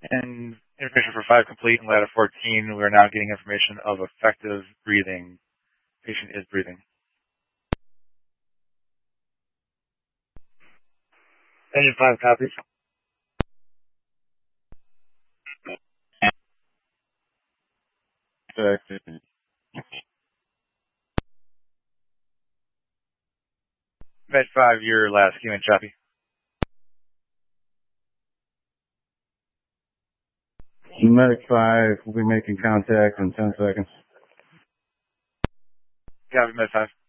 And information for 5 complete and ladder 14. We are now getting information of effective breathing. Patient is breathing. Engine 5 copies. Med 5, your last Q and choppy. Medic 5 will be making contact in 10 seconds. Copy, Med 5.